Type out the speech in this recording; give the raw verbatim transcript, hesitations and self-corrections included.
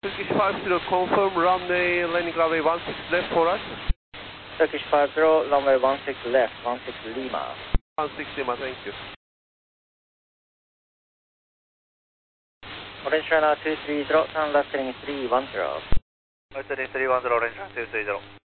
Turkish five zero, confirm runway landing runway one six left for us. Turkish five zero, runway one six left, one six Lima. one six Lima, thank you. Orange runner two three zero, turn left heading three one zero. Heading three one zero, orange runner two three zero.